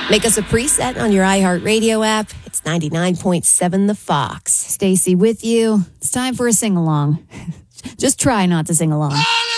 Make us a preset on your iHeartRadio app. It's 99.7 The Fox. Stacy with you. It's time for a sing-along. Just try not to sing along.